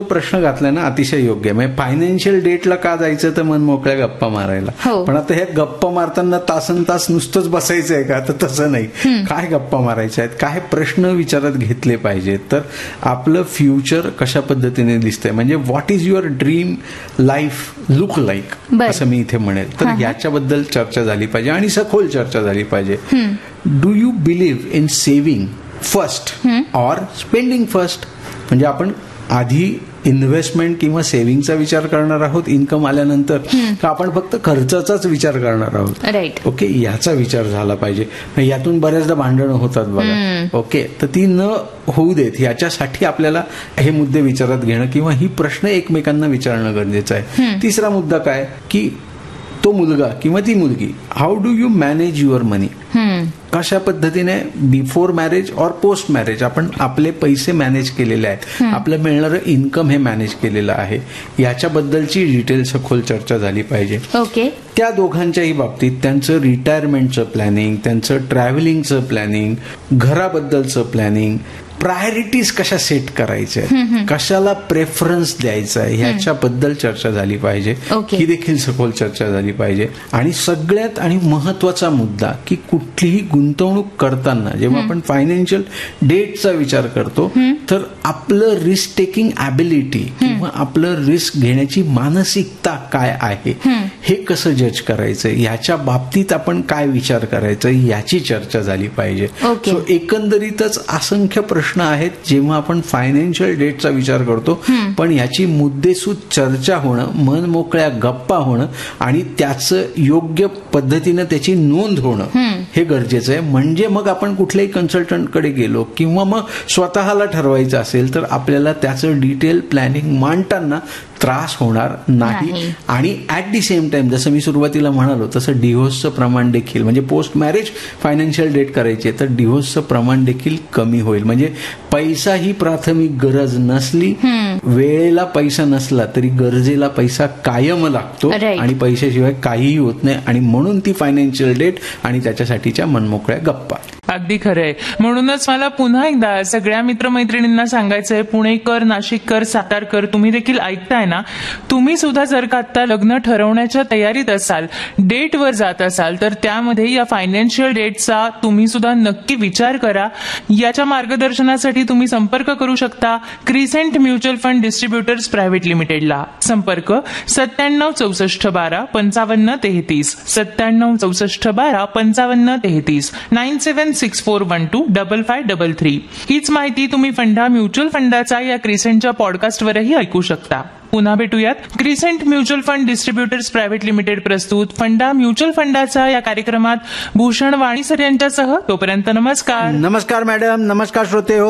प्रश्न घातलाय ना अतिशय योग्य आहे. म्हणजे फायनान्शियल डेटला का जायचं तर मन मोकळ्या गप्पा मारायला. पण आता हे गप्पा मारताना तासन तास नुसतंच बसायचं आहे का, तर तसं नाही. काय गप्पा मारायच्या आहेत, काय प्रश्न विचारात घेतले पाहिजेत, तर आपलं फ्युचर कशा पद्धतीने दिसतंय, म्हणजे what is your dream life look like असं मी इथे म्हणेल. तर याच्याबद्दल चर्चा झाली पाहिजे आणि सखोल चर्चा झाली पाहिजे. Do you believe in saving first or spending first. म्हणजे आपण आधी इन्व्हेस्टमेंट किंवा सेव्हिंगचा विचार करणार आहोत इन्कम आल्यानंतर, का आपण फक्त खर्चाचाच विचार करणार आहोत. राईट. ओके, याचा विचार झाला पाहिजे. यातून बऱ्याचदा भांडणं होतात बघा. ओके, तर ती न होऊ देत याच्यासाठी आपल्याला हे मुद्दे विचारात घेणं किंवा ही प्रश्न एकमेकांना विचारणं गरजेचं आहे. तिसरा मुद्दा काय की तो मुलगा किंवा ती मुलगी, how do you manage your मनी. कशा पद्धतीने बिफोर मॅरेज और पोस्ट मॅरेज आपण आपले पैसे मॅनेज केलेले आहेत, आपलं मिळणारं इन्कम हे मॅनेज केलेलं आहे, याच्याबद्दलची डिटेल सखोल चर्चा झाली पाहिजे. ओके. त्या दोघांच्याही बाबतीत त्यांचं रिटायरमेंटचं प्लॅनिंग, त्यांचं ट्रॅव्हलिंगचं प्लॅनिंग, घराबद्दलचं प्लॅनिंग, प्रायोरिटीज कशा सेट करायच्या, कशाला प्रेफरन्स द्यायचा आहे, ह्याच्याबद्दल चर्चा झाली पाहिजे. ही देखील सखोल चर्चा झाली पाहिजे. आणि सगळ्यात आणि महत्वाचा मुद्दा की कुठलीही गुंतवणूक करताना जेव्हा आपण फायनान्शियल डेटचा विचार करतो तर आपलं रिस्क टेकिंग ॲबिलिटी किंवा आपलं रिस्क घेण्याची मानसिकता काय आहे हे कसं जज करायचं, याच्या बाबतीत आपण काय विचार करायचं याची चर्चा झाली पाहिजे. सो एकंदरीतच असंख्य प्रश्न आहेत जेव्हा आपण फायनान्शियल डेटचा विचार करतो, पण याची मुद्देसूद चर्चा होणं, मन मोकळ्या गप्पा होणं आणि त्याचं योग्य पद्धतीनं त्याची नोंद होणं हे गरजेचं आहे. म्हणजे मग आपण कुठल्याही कन्सल्टंटकडे गेलो किंवा मग स्वतःला ठरवायचं असेल तर आपल्याला त्याचं डिटेल प्लॅनिंग मांडताना त्रास होणार नाही. आणि ऍट दी सेम टाइम जसं मी सुरुवातीला म्हणालो तसं डिव्होर्सचं प्रमाण देखील, म्हणजे पोस्ट मॅरेज फायनान्शियल डेट करायचे तर डिव्होर्सचं प्रमाण देखील कमी होईल. म्हणजे पैसा ही प्राथमिक गरज नसली, वेळेला पैसा नसला तरी गरजेला पैसा कायम लागतो आणि पैशाशिवाय काहीही होत नाही. आणि म्हणून ती फायनान्शियल डेट आणि त्याच्यासाठीच्या मनमोकळ्या गप्पा. अगदी खरंय. म्हणूनच मला पुन्हा एकदा सगळ्या मित्रमैत्रिणींना सांगायचंय, पुणेकर, नाशिककर, सातारकर, तुम्ही देखील ऐकताय ना, तुम्ही सुद्धा जर का आता लग्न ठरवण्याच्या तयारीत असाल, डेटवर जात असाल, तर त्यामध्ये या फायनान्शियल डेटचा तुम्ही सुद्धा नक्की विचार करा. याच्या मार्गदर्शनासाठी तुम्ही संपर्क करू शकता crescent mutual fund distributors private लिमिटेडला. संपर्क 9764125533 9764125533 9764125533. हीच माहिती तुम्ही फंडा म्युच्युअल फंडाचा या क्रिसेंटच्या पॉडकास्टवरही ऐकू शकता. पुन्हा भेटूयात. Crescent mutual fund distributors private limited प्रस्तुत फंडा म्युच्युअल फंडाचा या कार्यक्रमात भूषण वाणीसर यांच्यासह. तोपर्यंत नमस्कार. नमस्कार मॅडम. नमस्कार श्रोते हो.